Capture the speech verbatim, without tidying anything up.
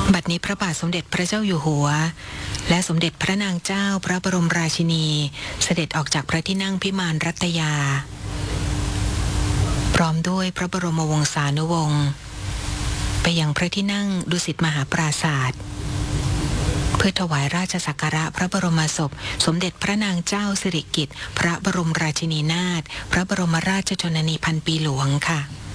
บัดนี้พระบาทสมเด็จพระเจ้าอยู่หัวและสมเด็จพระนางเจ้าพระบรมราชินีเสด็จออกจากพระที่นั่งพิมานรัตยาพร้อมด้วยพระบรมวงศานุวงศ์ไปยังพระที่นั่งดุสิตมหาปราศาสตร์เพื่อถวายราชสักการะพระบรมศพสมเด็จพระนางเจ้าสิริกิติ์พระบรมราชินีนาถพระบรมราชชนนีพันปีหลวงค่ะ